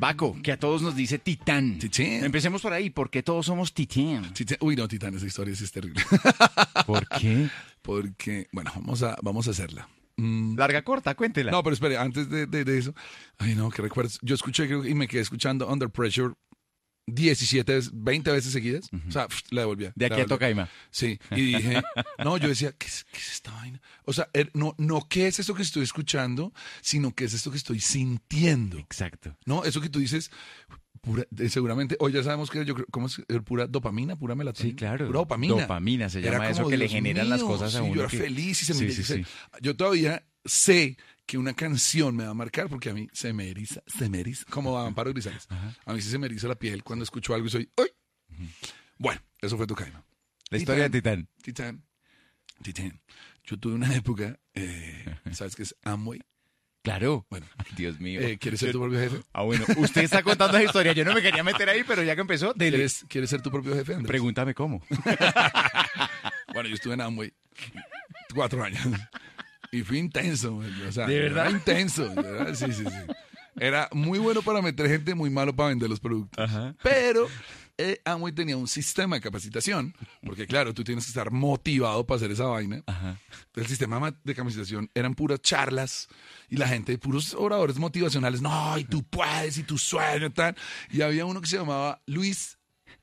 Baco, que a todos nos dice Titán. Titán. Empecemos por ahí, porque todos somos Titán. Uy, no, Titán, esa historia sí es terrible. ¿Por qué? Porque, bueno, vamos a hacerla. Larga, corta, cuéntela. No, pero espere, antes de eso. Ay, no, que recuerdo. Yo escuché, creo, y me quedé escuchando Under Pressure 17 veces, 20 veces seguidas. O sea, la devolvía. De aquí a Tocaima. Sí, y dije, no, yo decía, ¿qué es esta vaina? O sea, no qué es esto que estoy escuchando, sino qué es esto que estoy sintiendo. Exacto. No, eso que tú dices, seguramente, hoy ya sabemos que yo creo, ¿cómo es? Pura dopamina, pura melatonina. Sí, claro. Pura dopamina. Dopamina se llama Era eso como, que le Dios generan mío, las cosas a sí, uno. Yo era que... feliz y Sí. Yo todavía sé que una canción me va a marcar porque a mí se me eriza, como a Amparo Grisales. A mí sí se me eriza la piel cuando escucho algo y soy, ¡ay! Bueno, eso fue Tocaima. La historia de Titán. Titán. Yo tuve una época, ¿sabes qué es Amway? Claro. Bueno, Ay, Dios mío. ¿Quieres ser tu propio jefe? Ah, bueno, usted está contando la historia. Yo no me quería meter ahí, pero ya que empezó, dele. ¿Quieres ser tu propio jefe, Andrés? Pregúntame cómo. Bueno, yo estuve en Amway 4 años. Y fui intenso, o sea, ¿de verdad? Era intenso, ¿verdad? Sí. Era muy bueno para meter gente, muy malo para vender los productos. Ajá. Pero Amway tenía un sistema de capacitación, porque claro, tú tienes que estar motivado para hacer esa vaina. Ajá. El sistema de capacitación eran puras charlas y la gente, puros oradores motivacionales. No, y tú puedes, y tu sueño, tal. Y había uno que se llamaba Luis,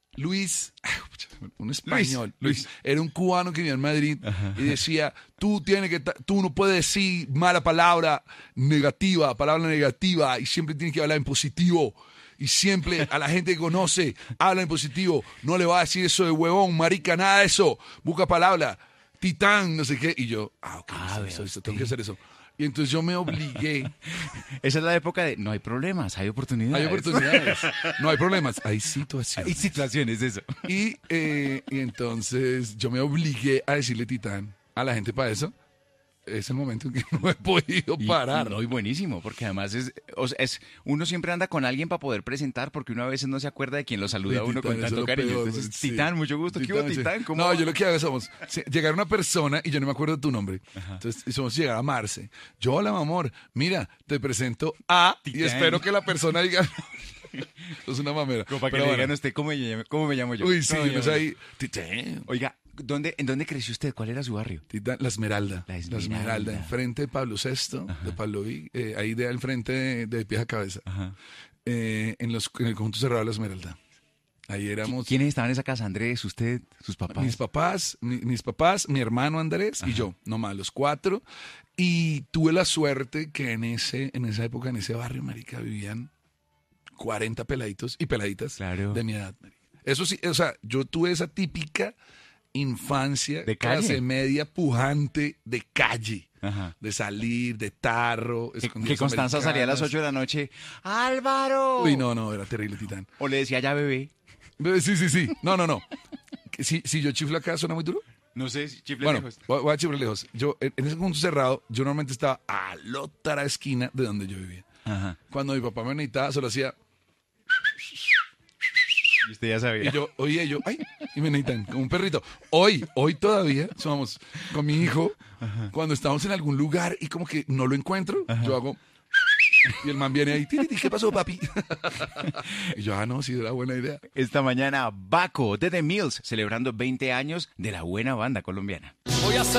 un español. Luis. Era un cubano que vivía en Madrid. Ajá. Y decía, tú no puedes decir mala palabra negativa, y siempre tienes que hablar en positivo. Y siempre a la gente que conoce, habla en positivo. No le va a decir eso de huevón, marica, nada de eso. Busca palabra, Titán, no sé qué. Y yo, ok, eso, tengo que hacer eso. Y entonces yo me obligué. Esa es la época de no hay problemas, hay oportunidades. No hay problemas, hay situaciones. Hay situaciones, eso. Y entonces yo me obligué a decirle Titán a la gente para eso. Es el momento en que no he podido parar. Y buenísimo, porque además uno siempre anda con alguien para poder presentar, porque uno a veces no se acuerda de quién lo saluda a uno con tanto cariño. Peor, entonces, sí. Titán, mucho gusto. ¿Qué hubo, Titán? ¿Cómo no, va? yo lo que hago somos llegar a una persona y yo no me acuerdo de tu nombre. Ajá. Entonces somos llegar a Marce. Yo, hola, mi amor, mira, te presento a Titán. Y espero que la persona diga... Eso es una mamera. Como para que le digan a usted, ¿cómo me llamo yo? Uy, sí, no sé ahí. Titán. Oiga, ¿en dónde creció usted? ¿Cuál era su barrio? La Esmeralda. La Esmeralda, enfrente de Pablo VI, de Pablo V, ahí al frente de pies a cabeza. Ajá. En el conjunto cerrado de la Esmeralda. Ahí éramos. ¿Quiénes estaban en esa casa? ¿Andrés, usted, sus papás? Mis papás, mi hermano Andrés. Ajá. Y yo, nomás los 4. Y tuve la suerte que en esa época, en ese barrio, marica, vivían 40 peladitos y peladitas de mi edad, marica. Eso sí, o sea, yo tuve esa típica infancia, de calle, clase media, pujante, de calle. Ajá. De salir, de tarro. Que Constanza salía a las 8 de la noche. ¡Álvaro! Uy, no, era terrible, Titán. O le decía ya bebé. Sí. No. Si yo chiflo acá, ¿suena muy duro? No sé, si chifle lejos. Voy a chiflar lejos. Yo, en ese conjunto cerrado, yo normalmente estaba a la otra esquina de donde yo vivía. Ajá. Cuando mi papá me necesitaba, solo hacía... Y usted ya sabía. Y yo, oye, ay, y me necesitan como un perrito. Hoy todavía, somos con mi hijo, ajá, cuando estamos en algún lugar y como que no lo encuentro, ajá, yo hago... Y el man viene ahí, ¿qué pasó, papi? Y yo, no, sí, era buena idea. Esta mañana, Baco de The Mills, celebrando 20 años de la buena banda colombiana. Voy a